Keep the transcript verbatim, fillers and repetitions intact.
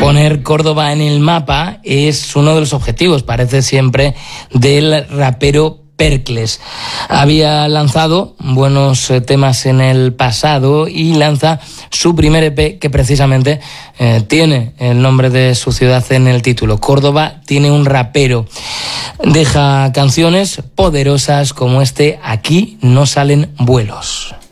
Poner Córdoba en el mapa es uno de los objetivos, parece siempre, del rapero Perkles. Había lanzado buenos temas en el pasado y lanza su primer E P que precisamente eh, tiene el nombre de su ciudad en el título. Córdoba tiene un rapero. Deja canciones poderosas como este Aquí no salen vuelos.